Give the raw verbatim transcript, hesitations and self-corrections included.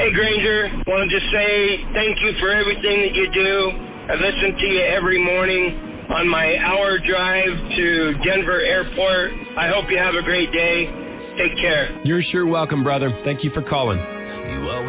Hey, Granger, want to just say thank you for everything that you do. I listen to you every morning on my hour drive to Denver Airport. I hope you have a great day. Take care. You're sure welcome, brother. Thank you for calling. You